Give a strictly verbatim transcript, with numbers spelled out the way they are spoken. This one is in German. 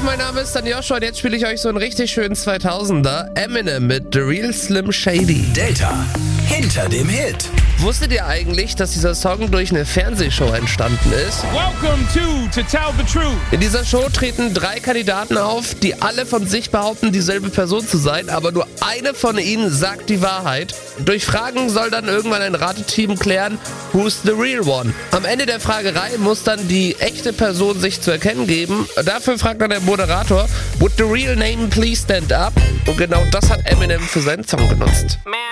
mein Name ist dann Joshua und jetzt spiele ich euch so einen richtig schönen zweitausender. Eminem mit The Real Slim Shady. Delta hinter dem Hit. Wusstet ihr eigentlich, dass dieser Song durch eine Fernsehshow entstanden ist? Welcome to To Tell the Truth. In dieser Show treten drei Kandidaten auf, die alle von sich behaupten, dieselbe Person zu sein, aber nur eine von ihnen sagt die Wahrheit. Durch Fragen soll dann irgendwann ein Rateteam klären, who's the real one. Am Ende der Fragerei muss dann die echte Person sich zu erkennen geben. Dafür fragt dann der Moderator, would the real name please stand up? Und genau das hat Eminem für seinen Song genutzt.